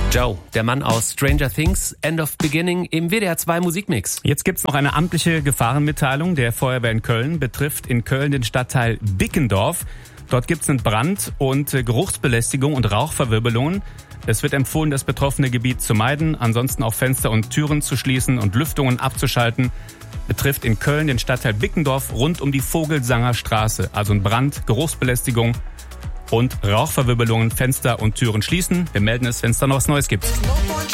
Joe, der Mann aus Stranger Things, End of Beginning im WDR 2 Musikmix. Jetzt gibt's noch eine amtliche Gefahrenmitteilung der Feuerwehr in Köln, betrifft in Köln den Stadtteil Bickendorf. Dort gibt's einen Brand und Geruchsbelästigung und Rauchverwirbelungen. Es wird empfohlen, das betroffene Gebiet zu meiden, ansonsten auch Fenster und Türen zu schließen und Lüftungen abzuschalten. Betrifft in Köln den Stadtteil Bickendorf rund um die Vogelsanger Straße. Also ein Brand, Geruchsbelästigung und Rauchverwirbelungen, Fenster und Türen schließen. Wir melden es, wenn es da noch was Neues gibt.